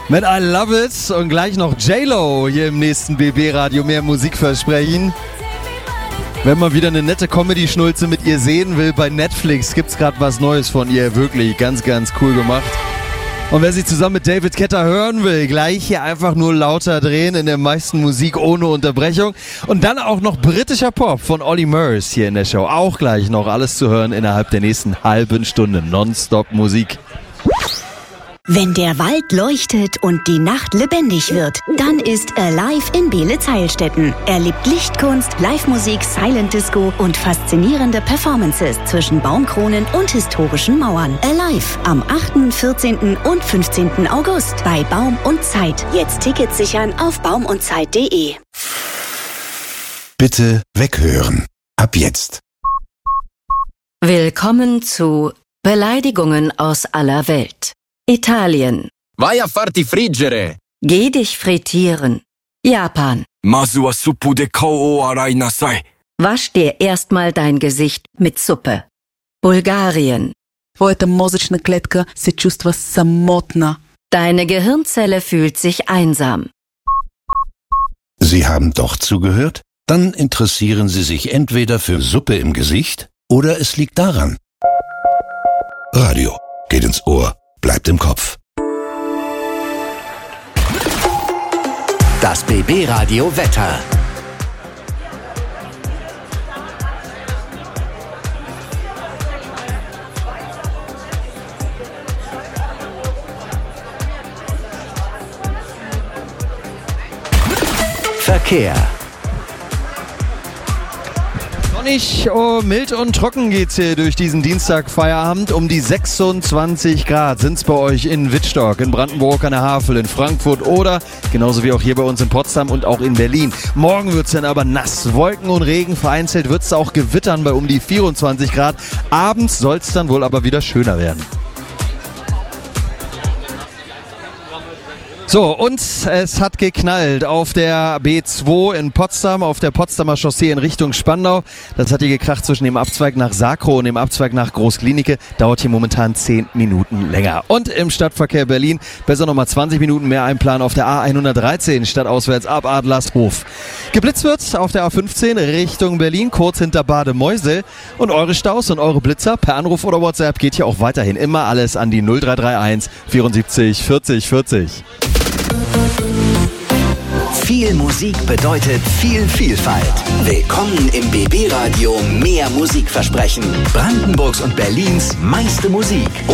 Mit I Love It und gleich noch J-Lo hier im nächsten BB-Radio. Mehr Musikversprechen. Wenn man wieder eine nette Comedy-Schnulze mit ihr sehen will, bei Netflix gibt's gerade was Neues von ihr. Wirklich ganz, ganz cool gemacht. Und wer sie zusammen mit David Guetta hören will, gleich hier einfach nur lauter drehen in der meisten Musik ohne Unterbrechung. Und dann auch noch britischer Pop von Olly Murs hier in der Show. Auch gleich noch alles zu hören innerhalb der nächsten halben Stunde. Nonstop Musik. Wenn der Wald leuchtet und die Nacht lebendig wird, dann ist Alive in Beelitz-Heilstätten. Erlebt Lichtkunst, Live-Musik, Silent Disco und faszinierende Performances zwischen Baumkronen und historischen Mauern. Alive am 8., 14. und 15. August bei Baum und Zeit. Jetzt Tickets sichern auf baumundzeit.de. Bitte weghören. Ab jetzt. Willkommen zu Beleidigungen aus aller Welt. Italien. Vai a farti friggere. Geh dich frittieren. Japan. Mazu wa suppu de kou o arai nasai. Wasch dir erstmal dein Gesicht mit Suppe. Bulgarien. Твоята мозъчна клетка се чувства самотна. Deine Gehirnzelle fühlt sich einsam. Sie haben doch zugehört? Dann interessieren Sie sich entweder für Suppe im Gesicht oder es liegt daran. Radio geht ins Ohr, bleibt im Kopf. Das BB-Radio Wetter. Verkehr. Sonnig, mild und trocken geht's hier durch diesen Dienstag-Feierabend. Um die 26 Grad sind's bei euch in Wittstock, in Brandenburg an der Havel, in Frankfurt oder genauso wie auch hier bei uns in Potsdam und auch in Berlin. Morgen wird's dann aber nass. Wolken und Regen, vereinzelt wird's auch gewittern bei um die 24 Grad. Abends soll's dann wohl aber wieder schöner werden. So, und es hat geknallt auf der B2 in Potsdam, auf der Potsdamer Chaussee in Richtung Spandau. Das hat hier gekracht zwischen dem Abzweig nach Sakro und dem Abzweig nach Großklinike. Dauert hier momentan 10 Minuten länger. Und im Stadtverkehr Berlin besser nochmal 20 Minuten mehr einplanen auf der A113 stadtauswärts ab Adlershof. Geblitzt wird auf der A15 Richtung Berlin, kurz hinter Bade-Meusel. Und eure Staus und eure Blitzer per Anruf oder WhatsApp geht hier auch weiterhin immer alles an die 0331 74 40 40. Viel Musik bedeutet viel Vielfalt. Willkommen im BB-Radio Mehr Musikversprechen. Brandenburgs und Berlins meiste Musik.